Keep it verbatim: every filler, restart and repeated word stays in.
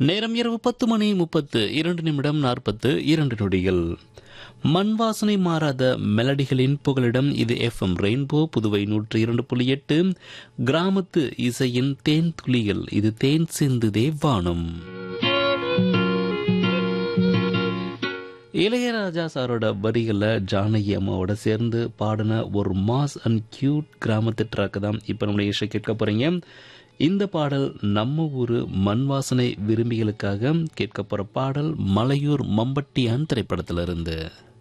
நேரம் இரவு பத்து மணி முப்பத்து இரண்டு நிமிடம் நாற்பத்து இரண்டு நொடிகள். மண் வாசனை மாறாத மெலடிகளின் புகலிடம் இது எஃப்எம் ரெயின்போ புதுவை நூற்றி இரண்டு புள்ளி எட்டு. கிராமத்து இசையின் தேன் துளிகள் இது தேன் சிந்துதே வானம். இளையராஜா சாரோட வரிகளை ஜானகி அம்மாவோட சேர்ந்து பாடின ஒரு மாஸ் அண்ட் கியூட் கிராமத்து ட்ராக் தான் இப்போ நம்முடைய இசை கேட்க போறீங்க. இந்த பாடல் நம்ம ஊரு மண் வாசனை விரும்பிகளுக்காக கேட்க போற பாடல் மலையூர் மம்பட்டியான் திரைப்படத்திலிருந்து.